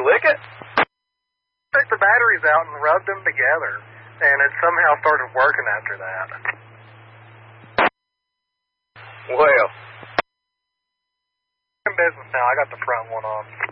you lick it? Took the batteries out and rubbed them together, and it somehow started working after that. Well. I'm in business now. I got the front one on.